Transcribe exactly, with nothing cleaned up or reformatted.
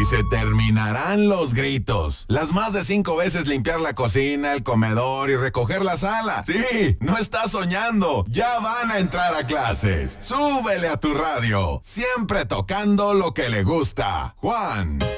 se terminarán los gritos. Las más de cinco veces limpiar la cocina, el comedor y recoger la sala. Sí, no estás soñando. Ya van a entrar a clases. Súbele a tu radio. Siempre tocando lo que le gusta. Juan.